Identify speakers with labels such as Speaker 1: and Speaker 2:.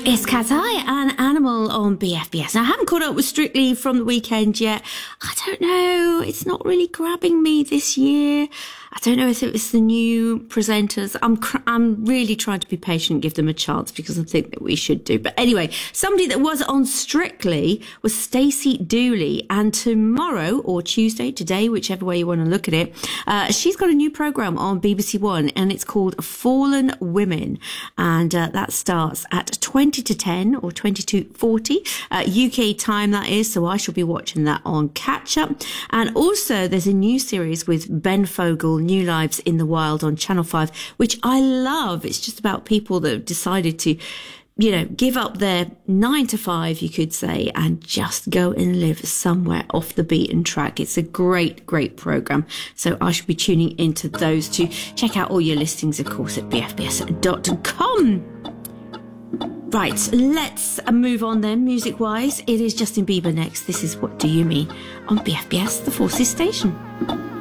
Speaker 1: It's Cat Eye and Animal on BFBS. Now, I haven't caught up with Strictly from the weekend yet. I don't know. It's not really grabbing me this year. I don't know if it's the new presenters. I'm really trying to be patient, give them a chance, because I think that we should do. But anyway, somebody that was on Strictly was Stacey Dooley. And tomorrow, or Tuesday, today, whichever way you want to look at it, she's got a new programme on BBC One, and it's called Fallen Women. And that starts at 20 to 10 or 20 to 40 UK time, that is. So I shall be watching that on Catch Up. And also there's a new series with Ben Fogle, New Lives in the Wild on Channel 5, which I love. It's just about people that have decided to, you know, give up their 9 to 5, you could say, and just go and live somewhere off the beaten track. It's a great, great programme. So I should be tuning into those two. Check out all your listings, of course, at bfbs.com. Right, let's move on then, music-wise. It is Justin Bieber next. This is What Do You Mean on BFBS, the Forces Station.